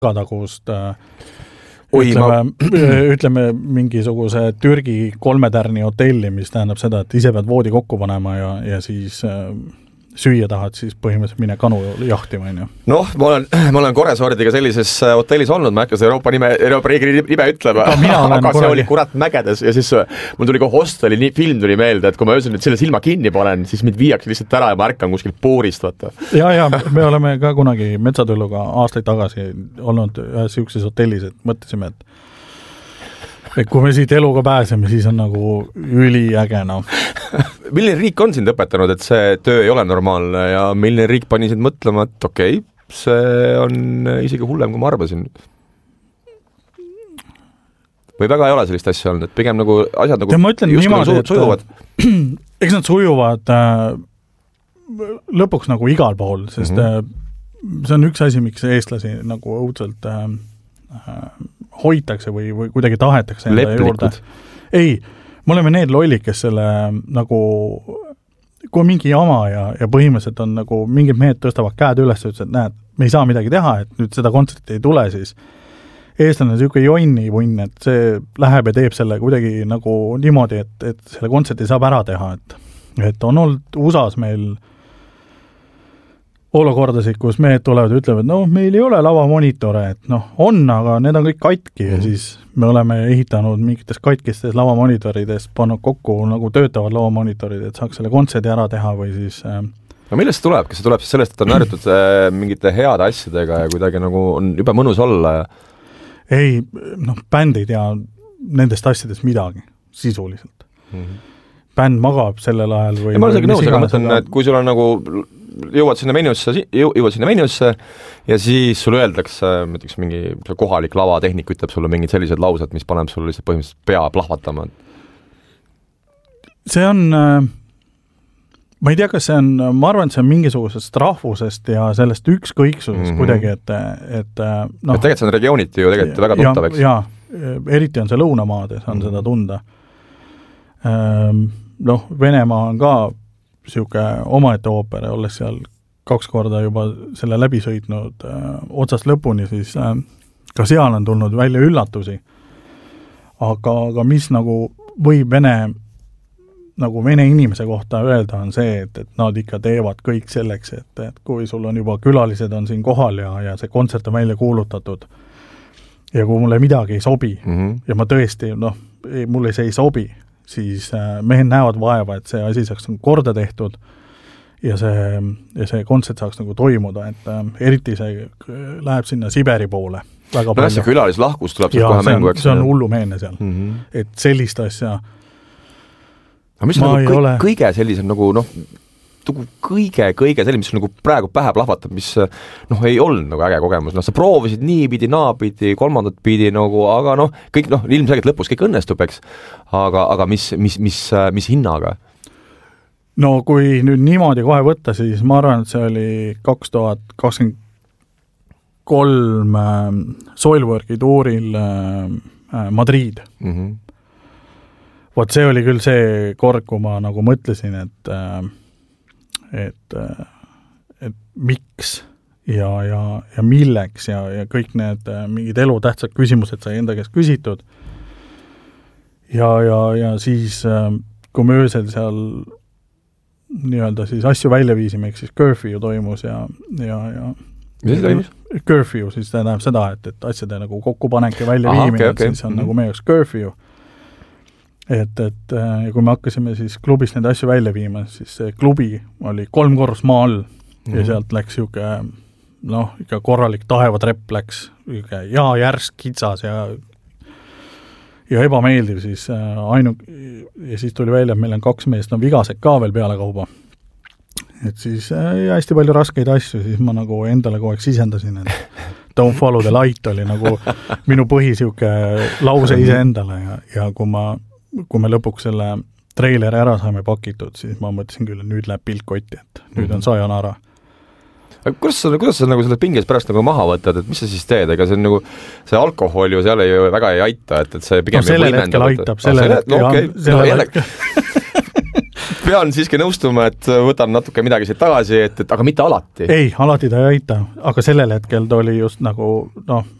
tagust ütleme mingisuguse Türgi 3 tärni hotelli, mis tähendab seda, et ise pead voodi kokku panema ja siis süüa tahad, siis põhimõtteliselt mine kanu jahtima, on ju. Noh, ma olen Koresordiga sellises hotellis olnud, ma ei hakka seda Euroopa riigi nime ütlema, aga see oli kurat mägedes ja siis mul tuli kohe hosteli film tuli meelde, et kui ma öösel nüüd selle silma kinni panen, siis mind viiakse lihtsalt ära ja ma ärkan kuskil puurist, vaata. Ja, me oleme ka kunagi Metsatulluga aastaid tagasi olnud ühes siukses hotellis, et mõtlesime, et kui me siit eluga pääseme, siis on nagu üliäge, no. Milline riik on sind õpetanud, et see töö ei ole normaalne ja milline riik pani sind mõtlema, et okei, see on isegi hullem, kui ma arvasin? Või väga ei ole sellist asja olnud, et pigem nagu asjad nagu sujuvad? Eks nad sujuvad lõpuks nagu igal pool, sest see on üks asi, miks eestlasi nagu õudselt hoitakse või kuidagi tahetakse enda juurde. Ei, me oleme need lollid, kes selle nagu, kui mingi jama ja põhimõtteliselt on nagu mingid mehed tõstavad käed üles ja ütles, et näed, me ei saa midagi teha, et nüüd seda kontserti ei tule, siis eestlane on siuke jonni-vunn, et see läheb ja teeb selle kuidagi nagu niimoodi, et selle kontserti saab ära teha, et on olnud USAs meil olukordasid, kus mehed tulevad ja ütlevad, no meil ei ole lavamonitore, et on, aga need on kõik katki ja siis me oleme ehitanud mingites katkistes lavamonitorides, pannud kokku nagu töötavad lavamonitorid, et saaks selle kontserdi ära teha või siis No millest see tuleb? Kas see tuleb siis sellest, et on harjutud mingite heade asjadega ja kuidagi nagu on juba mõnus olla? Ei, bänd ei tea nendest asjadest midagi, sisuliselt. Bänd magab sellel ajal või... Ja ma olen isegi nõus, aga mõtlen, et kui sul on nagu jõuad sinna menusse ja siis sulle öeldakse, näiteks mingi kohalik lavatehnik ütleb sulle mingid sellised laused, mis paneb sulle lihtsalt põhimõtteliselt pea plahvatama. See on, ma ei tea, kas see on, ma arvan, et see on mingisugusest rahvusest ja sellest ükskõiksusest kuidagi, et tegelikult see on regiooniti ju tegelikult väga tuttav, eks? Jaa, eriti on see lõunamaades, on seda tunda. Venemaa on ka siuke omaette ooper, olles seal 2 korda juba selle läbi sõitnud otsast lõpuni, siis ka seal on tulnud välja üllatusi. Aga mis nagu võib Vene inimese kohta öelda on see, et nad ikka teevad kõik selleks, et kui sul on juba külalised on siin kohal ja see kontsert on välja kuulutatud ja kui mulle midagi ei sobi ja ma tõesti, mulle see ei sobi, siis mehed näevad vaeva, et see asi saaks korda tehtud ja see kontsert saaks nagu toimuda, et eriti see läheb sinna Siberi poole väga palju. See külalislahkus tuleb seal kohe mängu, eks? See on hullumeelne seal, et sellist asja aga mis on nagu kõige sellisem nagu, kõige sellisem, mis nagu praegu pähe plahvatab, mis ei olnud nagu äge kogemus, sa proovisid niipidi, naapidi, kolmandat pidi nagu, aga kõik ilmselgelt lõpus kõik õnnestub, eks, aga mis hinnaga? No kui nüüd niimoodi kohe võtta, siis ma arvan, et see oli 2023 Soilworki tuuril Madrid. Vot see oli küll see kord, kui ma nagu mõtlesin, et miks ja milleks ja kõik need mingid elutähtsad küsimused sai enda käest küsitud. Ja siis, kui me öösel seal nii-öelda siis asju välja viisime, eks siis curfew toimus ja mis toimus? Curfew, siis tähendab seda, et asjade nagu kokkupanek ja välja viimine, et siis on nagu meie jaoks curfew. Et kui me hakkasime siis klubist neid asju välja viima, siis see klubi oli 3 korrus maa all ja sealt läks ikka korralik taevatrepp läks ja järsk kitsas ja ebameeldiv siis ja siis tuli välja, et meil on 2 meest vigased ka veel peale kauba. Et siis hästi palju raskeid asju, siis ma nagu endale kogu aeg sisendasin, et don't follow the light oli nagu minu põhisiuke lause ise endale ja kui me lõpuks selle treileri ära saime pakitud, siis ma mõtlesin küll, et nüüd läheb pilt kotti, et nüüd on sayonara. Aga kuidas sa nagu selle pinges pärast nagu maha võtad, et mis sa siis teed? Ega see on nagu, see alkohol ju seal väga ei aita, et see pigem sellel hetkel aitab, pean siiski nõustuma, et võtan natuke midagi siit tagasi, et aga mitte alati. ei, alati ta ei aita, aga sellel hetkel ta oli just nagu